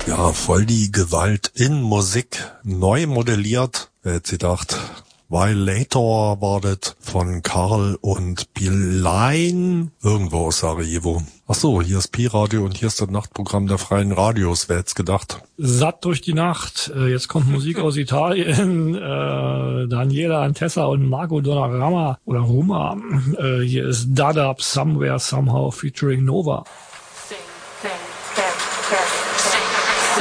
Ja, voll die Gewalt in Musik, neu modelliert. Wer hätte gedacht? Violator war das von Karl und Bilein, irgendwo aus Sarajevo. Ach so, hier ist Pi-Radio und hier ist das Nachtprogramm der Freien Radios. Wer hätte es gedacht? Satt durch die Nacht. Jetzt kommt Musik aus Italien. Daniela Antessa und Marco Donnarumma oder Ruma. Hier ist Dadab Somewhere Somehow featuring Nova.